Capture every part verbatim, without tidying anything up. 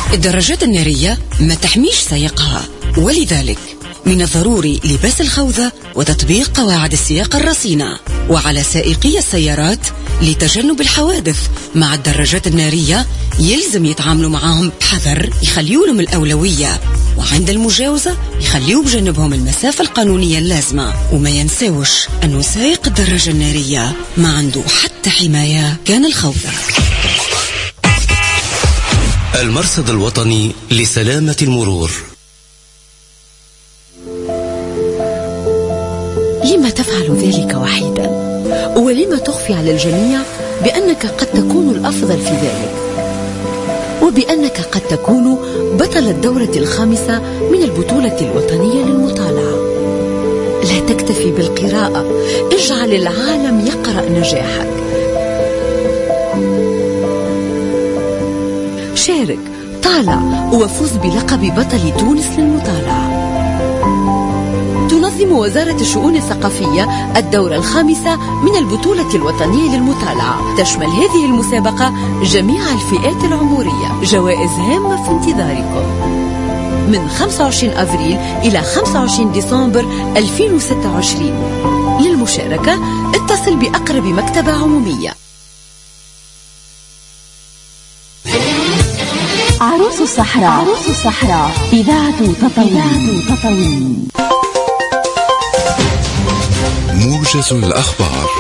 الدراجات النارية ما تحميش سائقها، ولذلك من الضروري لباس الخوذة وتطبيق قواعد السياقة الرصينة. وعلى سائقي السيارات لتجنب الحوادث مع الدراجات النارية يلزم يتعاملوا معهم بحذر، يخليوا لهم الأولوية، وعند المجاوزة يخليوا بجنبهم المسافة القانونية اللازمة. وما ينساوش أنه سائق الدراجة النارية ما عنده حتى حماية كان الخوذة. المرصد الوطني لسلامة المرور. لما تفعل ذلك وحيدا؟ ولما تخفي على الجميع بأنك قد تكون الأفضل في ذلك، وبأنك قد تكون بطل الدورة الخامسة من البطولة الوطنية للمطالعة؟ لا تكتفي بالقراءة، اجعل العالم يقرأ نجاحك. شارك، طالع، وفوز بلقب بطل تونس للمطالعة. تنظم وزارة الشؤون الثقافية الدورة الخامسة من البطولة الوطنية للمطالعة. تشمل هذه المسابقة جميع الفئات العمرية. جوائز هامة في انتظاركم من خمسة وعشرين أفريل إلى خمسة وعشرين ديسمبر ألفين وستة وعشرين. للمشاركة اتصل بأقرب مكتبة عمومية. عروس الصحراء، عروس الصحراء، إذاعة تطوين. تطوين موجز الأخبار.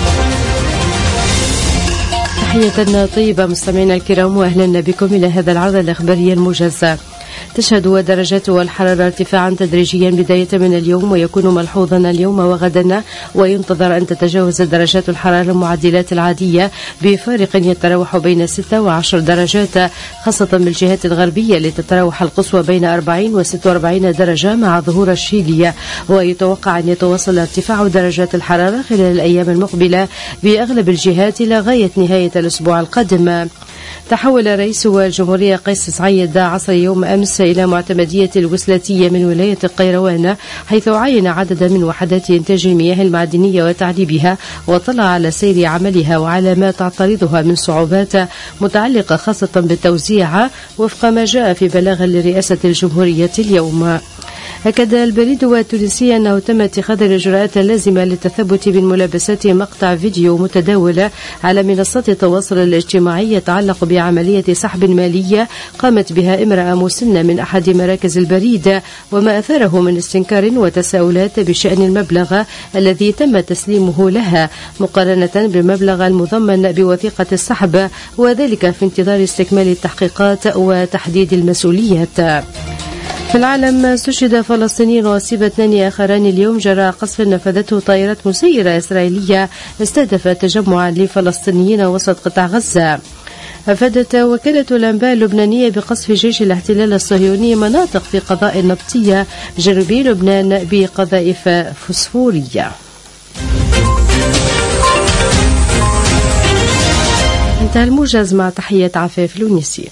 تحية طيبة مستمعينا الكرام، وأهلا بكم إلى هذا العرض الإخباري الموجز. تشهد درجات الحرارة ارتفاعا تدريجيا بداية من اليوم، ويكون ملحوظا اليوم وغدا، وينتظر أن تتجاوز درجات الحرارة المعدلات العادية بفارق يتراوح بين ستة وعشر درجات، خاصة بالجهات الغربية لتتراوح القصوى بين أربعين وستة وأربعين درجة مع ظهور الشيلية. ويتوقع أن يتواصل ارتفاع درجات الحرارة خلال الأيام المقبلة بأغلب الجهات إلى غاية نهاية الأسبوع القادم. تحول رئيس الجمهورية قيس سعيد عصر يوم أمس إلى معتمدية الوسلاتية من ولاية القيروان، حيث عين عددا من وحدات إنتاج المياه المعدنية وتعذيبها، وطلع على سير عملها وعلى ما تعترضها من صعوبات متعلقة خاصة بالتوزيع، وفق ما جاء في بلاغ لرئاسة الجمهورية اليوم. أكد البريد التونسي أنه تم اتخاذ الإجراءات اللازمة للتثبت من ملابسات مقطع فيديو متداول على منصات التواصل الاجتماعي يتعلق بعملية سحب مالية قامت بها امرأة مسنة من أحد مراكز البريد، وما أثاره من استنكار وتساؤلات بشأن المبلغ الذي تم تسليمه لها مقارنة بالمبلغ المضمن بوثيقة السحب، وذلك في انتظار استكمال التحقيقات وتحديد المسؤوليات. في العالم استشهد فلسطيني وأصيب اثنان آخران اليوم جراء قصف نفذته طائرة مسيرة إسرائيلية استهدفت تجمعا لفلسطينيين وسط قطاع غزة. أفادت وكالة الأنباء اللبنانية بقصف جيش الاحتلال الصهيوني مناطق في قضاء النبطية جنوبي لبنان بقذائف فسفورية. انتهى الموجز مع تحية عفاف لونيسي.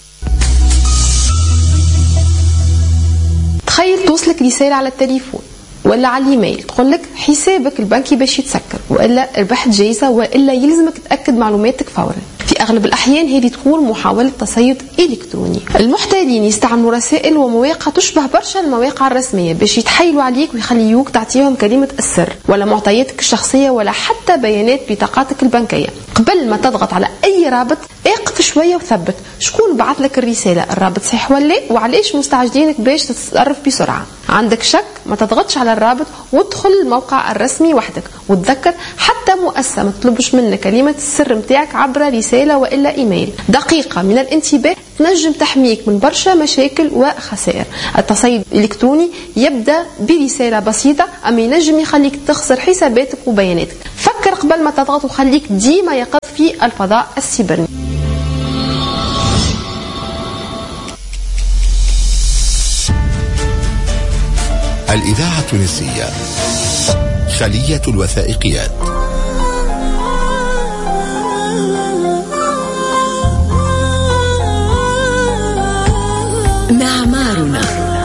تخيل توصلك رسالة على التليفون ولا على الايميل تقول لك حسابك البنكي باش يتسكر، والا ربحت جايزة، والا يلزمك تأكد معلوماتك فورا. في اغلب الاحيان هذه تكون محاولة تصيد الكتروني. المحتالين يستعملوا رسائل ومواقع تشبه برشا المواقع الرسمية باش يتحايلوا عليك ويخليوك تعطيهم كلمة السر ولا معطياتك الشخصية ولا حتى بيانات بطاقاتك البنكية. قبل ما تضغط على اي رابط اقف شوية وثبت شكون بعث لك الرسالة، الرابط صحيح ولا وعليش مستعجلينك باش تتصرف بسرعة. عندك شك ما تضغطش على الرابط وادخل الموقع الرسمي وحدك، وتذكر حتى مؤسسة ما تطلبش منك كلمة السر متاعك عبر رسالة وإلا إيميل. دقيقة من الانتباه تنجم تحميك من برشا مشاكل وخسائر. التصيد الإلكتروني يبدأ برسالة بسيطة أما ينجم يخليك تخسر حساباتك وبياناتك. فكر قبل ما تضغط وخليك ديما يقظ في الفضاء السيبرني. الإذاعة التونسية خلية الوثائقيات. معمارنا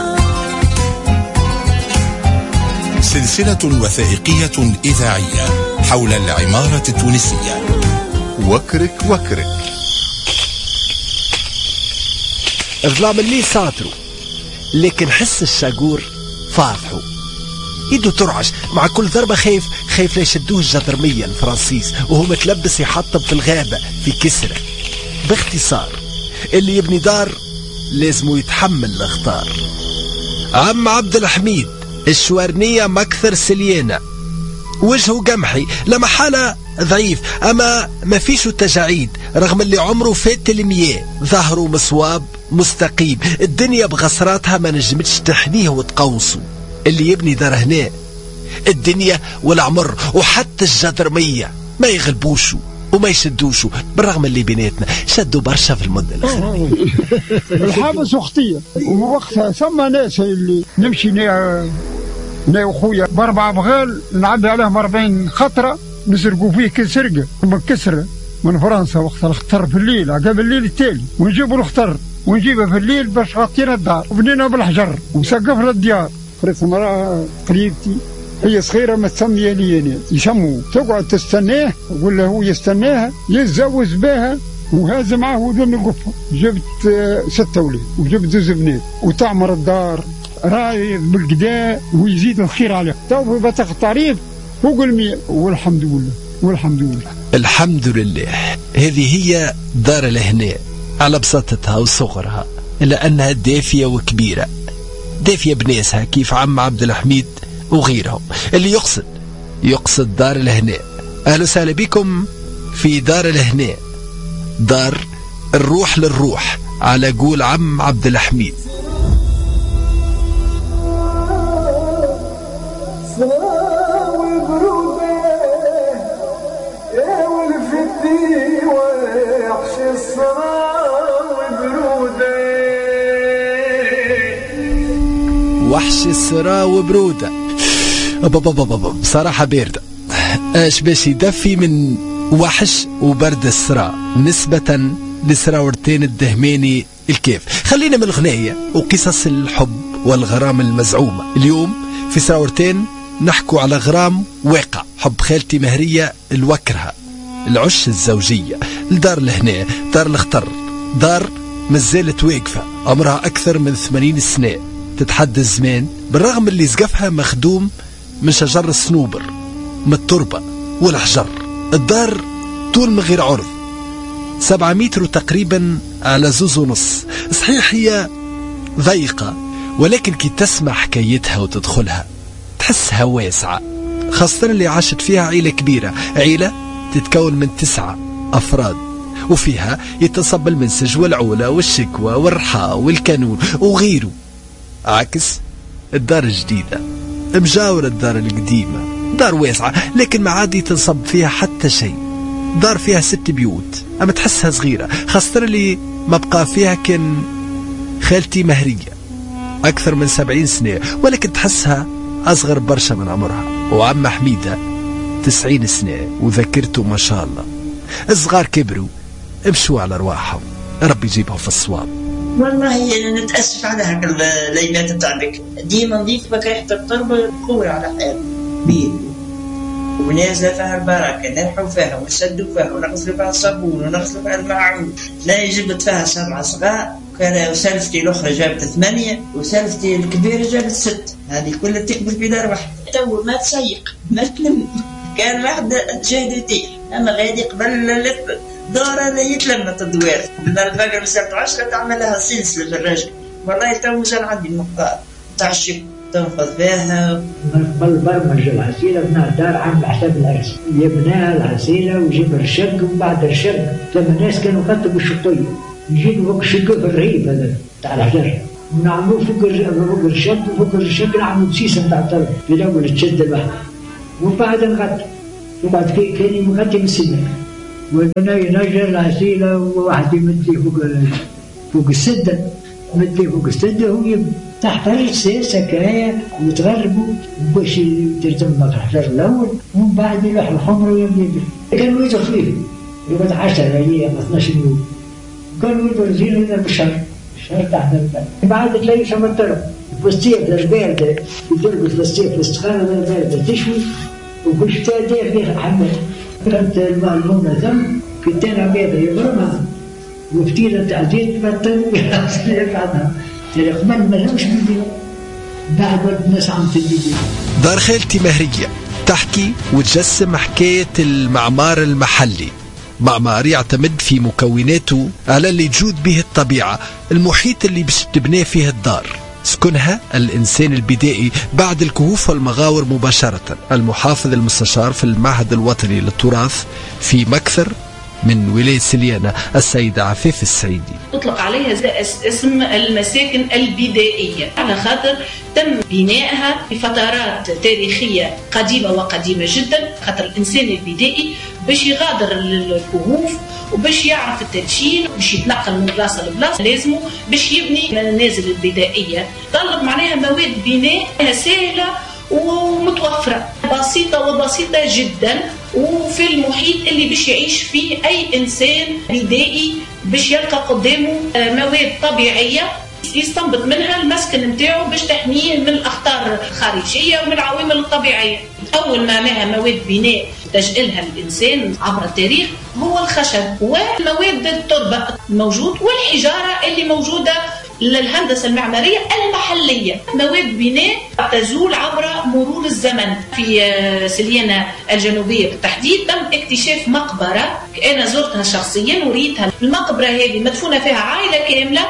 سلسلة وثائقية إذاعية حول العمارة التونسية. وكرك وكرك ظلام الليل ساطروا، لكن حس الشاقور فاضحوا. يدو ترعش مع كل ضربة، خايف خايف لا يشدوه الجدرمية الفرنسيس وهو متلبس يحطب في الغابة في كسرة. باختصار اللي يبني دار لازمه يتحمل الاخطار. عم عبد الحميد الشوارنية مكثر سليانة، وجهه قمحي لما حالة ضعيف، أما ما فيش تجاعيد رغم اللي عمره فات المياه، ظهره مصواب مستقيم، الدنيا بغصراتها ما نجمتش تحنيه وتقوصه. اللي يبني دار هنا الدنيا والعمر وحتى الجدرمية ما يغلبوشو وما يشدوشو، بالرغم اللي بيناتنا شدوا برشا في المدة الأخيرة. الحابس أختية ووقتها ثم ناس اللي نمشي نا نا وخويا باربع بغال نعدي عليهم أربعين خطرة نسرقوا فيه كل سرقة من كسرة من فرنسا. وقتها الخطر في الليل عقب الليل التالي ونجيبوا الخطر ونجيبه في الليل باش غطينا الدار وبنينا بالحجر وسقفنا الديار. فريت مرأة قريبتي هي صغيرة ما تسمي لي يسموه، تقعد تستناه ولا هو يستناها يتزوج بها وهذا معه ودون القفة. جبت ستة ولاد وجبت زوج بنات وتعمر الدار رايض بالقداء ويزيد الخير عليه. تو بتاخد تعريف فوق المية والحمد لله والحمد لله الحمد لله. هذه هي دار الهناء على بساطتها وصغرها، إلا أنها دافية وكبيرة، دافية بناسها كيف عم عبد الحميد وغيرهم. اللي يقصد يقصد دار الهناء. أهلا وسهلا بكم في دار الهناء، دار الروح للروح على قول عم عبد الحميد. وحش السرا وبرودة بصراحة باردة، اش باش يدفي من وحش وبرد السرا نسبة لسراورتين الدهماني الكيف. خلينا من الغناية وقصص الحب والغرام المزعومة. اليوم في سراورتين نحكوا على غرام واقع، حب خالتي مهرية الوكرها، العش الزوجية، الدار الهنا، دار الخطر، دار مازالت واقفة عمرها أكثر من ثمانين سنة، تتحدى الزمان بالرغم اللي زقفها مخدوم من شجر الصنوبر من التربة والحجر. الدار طول من غير عرض سبعة متر تقريبا على زوز ونص. صحيح هي ضيقة، ولكن كي تسمع حكايتها وتدخلها تحسها واسعة، خاصة اللي عاشت فيها عيلة كبيرة، عيلة تتكون من تسعة أفراد، وفيها يتصب المنسج والعولة والشكوى والرحاء والكانون وغيره. عكس الدار الجديدة مجاورة الدار القديمة، دار واسعة لكن ما عادي تنصب فيها حتى شيء. دار فيها ست بيوت، أما تحسها صغيرة، خاصة اللي ما بقى فيها كان خالتي مهرية أكثر من سبعين سنة، ولكن تحسها أصغر برشا من عمرها. وعم حميدة تسعين سنة وذكرته ما شاء الله. الصغار كبروا امشوا على رواحهم، ربي يجيبهم في الصواب. والله نتأسف على هاك الليلات بتاعك، ديما نضيف بك ريحة التربة قوية على حال بيه، ونازلة فيها البركة، نرحوا فيها ونسدوا فيها ونغسلوا فيها الصابون ونغسلوا فيها الماعون. لا جبت فيها سبعة صغار، كان سلفتي الأخرى جابت ثمانية وسلفتي الكبيرة جابت ست، هذه كلها تكبر في دار واحدة. تو ما تسيق ما تلم، كان واحد تجاهد يطيح، أما غادي قبل دورة اللي يتلمت الدوار من البقرة مسافة عشرة تعملها سلسلة للرجل. والله تو مازال عندي النقاط تاع الشك تنفض فيها. قبل برمج العسيلة بناء الدار عامل حساب الأرز، يبناها العسيلة ويجيب الرشق، وبعد الرشق ثم الناس كانوا يخطبوا الشطية يجيبوا فوق الشق في الرهيب هذا تاع الحجر، ونعملوه فوق فوق الرشق، وفوق الرشق نعملوا بسيسة تاع الطرف في الأول تشد الواحد، وبعد نغطي، وبعد كان يغطي من السنة وانا ينجر العسيلة، وواحد يمدي فوق فوق السدة، يمدي فوق السدة وهي تحت الرجل سكاية وتغربوا باش ترتم الحجر الأول، ومن بعد يلوح الحمر ويبني به. كانوا يدوا خفيف يقعد عشرة أيام اثناش يوم، كانوا يدوا رجيل هنا بالشهر، الشهر تحت البلد. بعد تلاقي شمال الطرف في الصيف الباردة، يدربوا في الصيف الاستخانة الباردة تشوي، وكل شتاء داير فيها حمام. كانت الماء المنظم في التانع بيضة يضربها وفتيلة تاع زيت بطل بعدها قبل ما لهمش بيبي بعد ولد الناس عم تبيبي. دار خالتي مهرية تحكي وتجسم حكاية المعمار المحلي، معمار يعتمد في مكوناته على اللي تجود به الطبيعة، المحيط اللي باش تبني فيه الدار سكنها الإنسان البدائي بعد الكهوف والمغاور مباشرة. المحافظ المستشار في المعهد الوطني للتراث في مكثر من ولاية سليانة السيدة عفيف السعيدي تطلق عليها اسم المساكن البدائية على خاطر تم بنائها في فترات تاريخية قديمة وقديمة جدا، خاطر الإنسان البدائي باش يغادر الكهوف وباش يعرف التدشين باش يتنقل من بلاصة لبلاصة لازمه باش يبني المنازل البدائية. طلب معناها مواد بناء سهلة ومتوفرة بسيطة وبسيطة جدا، وفي المحيط اللي باش يعيش فيه أي إنسان بدائي باش يلقى قدامه مواد طبيعية يستنبط منها المسكن نتاعو باش تحميه من الأخطار الخارجية ومن العوامل الطبيعية. أول ما معها مواد بناء تجعلها الإنسان عبر التاريخ هو الخشب ومواد التربة الموجود والحجارة اللي موجودة للهندسة المعمارية المحلية. مواد بناء تزول عبر مرور الزمن. في سليانة الجنوبية بالتحديد تم اكتشاف مقبرة أنا زرتها شخصيا وريتها. المقبرة هذه مدفونة فيها عائلة كاملة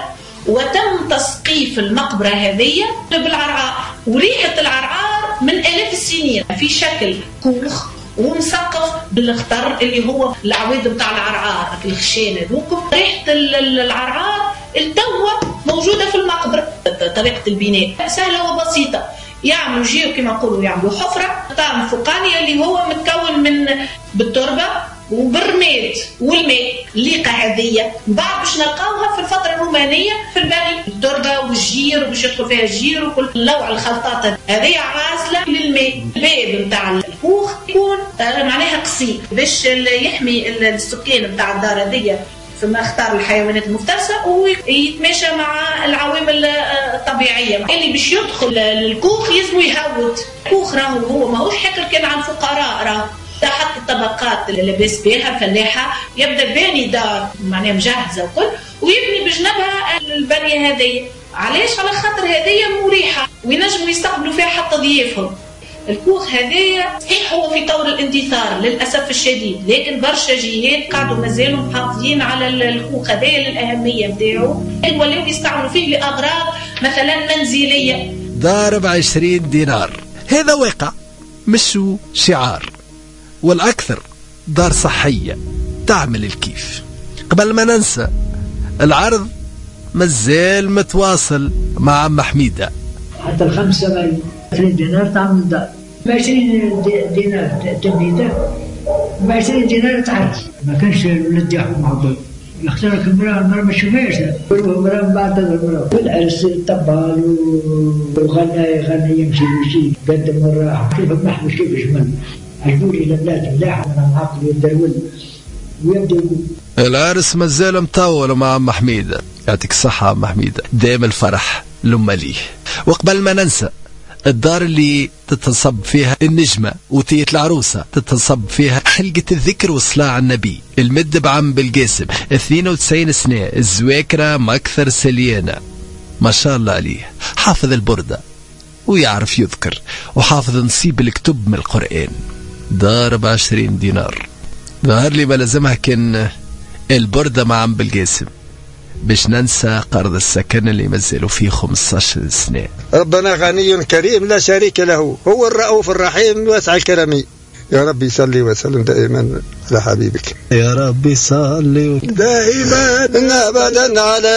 وتم تسقيف المقبرة هذه بالعرعار، وريحة العرعار من آلاف السنين في شكل كوخ ومسقف بالاخضر اللي هو العواد بتاع العرعار الخشان هذوك. ريحة العرعار التوه موجودة في المقبرة. طريقة البناء سهلة وبسيطة، يعملوا جيو كما نقولوا يعملوا حفرة طعم فوقانية اللي هو متكون من بالتربة وبالرماد والماء. الليقة هذه بعد باش نلقاوها في الفترة الرومانية في البني التربة والجير وباش يدخل فيها الجير وكل نوع الخلطات هذه عازلة للماء. الباب نتاع الكوخ يكون معناها قصير باش يحمي السكان نتاع الدار هذه فيما اختار الحيوانات المفترسة ويتماشى مع العوامل الطبيعية. اللي باش يدخل للكوخ لازم يهود. الكوخ راهو هو ماهوش حكر كان عن فقراء، راهو حتى الطبقات اللي لاباس بها فلاحة يبدا باني دار معناها مجهزة وكل ويبني بجنبها البنية هذه. علاش؟ على خاطر هذه مريحة وينجموا يستقبلوا فيها حتى ضيافهم. الكوخ هذايا صحيح هو في طور الاندثار للأسف الشديد، لكن برشا جهات قاعدوا مازالوا محافظين على الكوخ هذايا للأهمية نتاعو، ولاو يستعملوا فيه لأغراض مثلا منزلية. دار بعشرين دينار هذا واقع مش شعار، والأكثر دار صحية تعمل الكيف. قبل ما ننسى العرض مازال متواصل مع عم حميدة. حتى الخمسة ملايين عشرين دينار تعمل دار، بعشرين دينار تبنيته، بعشرين دينار تعرس. ما كانش الولد يحكم عضو يختارك المرأة، المرأة ما تشوفهاش، المرأة من بعد المرأة. والعرس طبال وغنى يغني يمشي ويجي قدم الراحة. كيف محبش كيف جمل عجبوني الأولاد ملاح أنا معقل يدرول ويبدأ. العرس مازال مطول مع عم حميدة، يعطيك الصحة عم حميدة، دائم الفرح لما ليه. وقبل ما ننسى الدار اللي تتصب فيها النجمة وتية العروسة، تتصب فيها حلقة الذكر والصلاة على النبي، المد بعم بالقاسم، اثنين وتسعين سنة، الزواكرة مكثر سليانة، ما شاء الله عليه، حافظ البردة ويعرف يذكر وحافظ نصيب الكتب من القرآن. دار بعشرين دينار. ظهر لي ما لازمها كان البردة مع عم بالقاسم باش ننسى قرض السكن اللي مازالوا فيه خمسطاش سنة. ربنا غني كريم لا شريك له، هو الرؤوف الرحيم واسع الكرم. يا ربي صلي وسلم دائما على حبيبك. يا ربي صلي دائما ابدا على